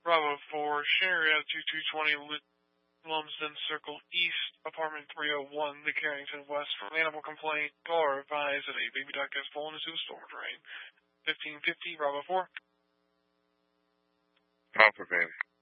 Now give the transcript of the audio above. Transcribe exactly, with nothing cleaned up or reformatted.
Bravo four, Sherry at two two twenty Lumsden Circle East, apartment three oh one, the Carrington West, for an animal complaint. Caller advised that a baby duck has fallen into a storm drain. fifteen fifty, Bravo four. Alpha Van.